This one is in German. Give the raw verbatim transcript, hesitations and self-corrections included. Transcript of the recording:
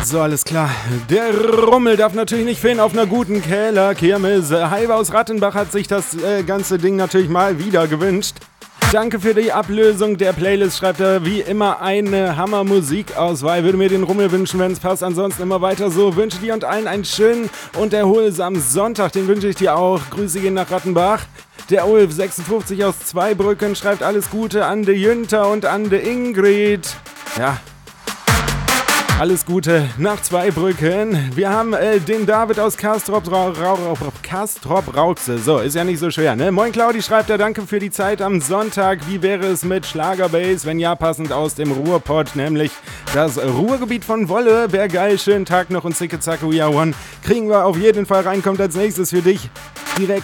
So, alles klar. Der Rummel darf natürlich nicht fehlen auf einer guten Keller-Kirmes. Halber aus Rattenbach hat sich das äh, ganze Ding natürlich mal wieder gewünscht. Danke für die Ablösung der Playlist, schreibt er, wie immer eine Hammer-Musikauswahl. Würde mir den Rummel wünschen, wenn es passt. Ansonsten immer weiter so. Wünsche dir und allen einen schönen und erholsamen Sonntag. Den wünsche ich dir auch. Grüße gehen nach Rattenbach. Der Ulf sechsundfünfzig aus Zweibrücken schreibt alles Gute an de Jünter und an de Ingrid. Ja. Alles Gute nach Zweibrücken. Wir haben äh, den David aus Kastrop, Ra- Ra- Ra- Kastrop Rauxel. So, ist ja nicht so schwer, ne? Moin Claudi, schreibt er, danke für die Zeit am Sonntag. Wie wäre es mit Schlagerbase? Wenn ja, passend aus dem Ruhrpott, nämlich das Ruhrgebiet von Wolle. Wär geil, schönen Tag noch und zicke zacke, we are one. Kriegen wir auf jeden Fall rein, kommt als nächstes für dich direkt